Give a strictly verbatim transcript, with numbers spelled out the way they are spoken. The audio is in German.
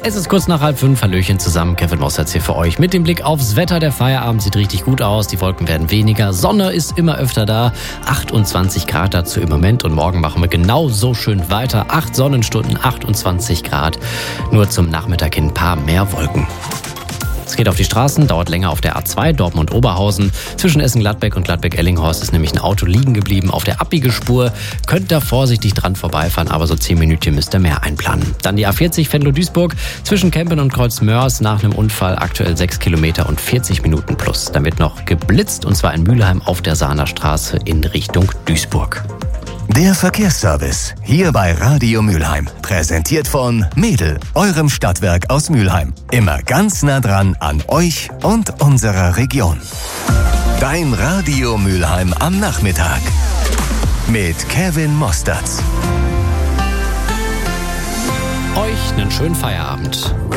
Es ist kurz nach halb fünf, Hallöchen zusammen, Kevin Mossertz hier für euch. Mit dem Blick aufs Wetter, der Feierabend sieht richtig gut aus, die Wolken werden weniger, Sonne ist immer öfter da, achtundzwanzig Grad dazu im Moment und morgen machen wir genau so schön weiter. Acht Sonnenstunden, achtundzwanzig Grad, nur zum Nachmittag hin ein paar mehr Wolken. Es geht auf die Straßen, dauert länger auf der A zwei Dortmund-Oberhausen. Zwischen Essen-Gladbeck und Gladbeck-Ellinghorst ist nämlich ein Auto liegen geblieben auf der Abbiegespur. Könnt da vorsichtig dran vorbeifahren, aber so zehn Minuten müsst ihr mehr einplanen. Dann die A vierzig Venlo-Duisburg zwischen Kempen und Kreuzmörs nach einem Unfall aktuell sechs Kilometer und vierzig Minuten plus. Dann wird noch geblitzt und zwar in Mülheim auf der Sahner Straße in Richtung Duisburg. Der Verkehrsservice hier bei Radio Mülheim. Präsentiert von Mädel, eurem Stadtwerk aus Mülheim. Immer ganz nah dran an euch und unserer Region. Dein Radio Mülheim am Nachmittag. Mit Kevin Mossertz. Euch einen schönen Feierabend.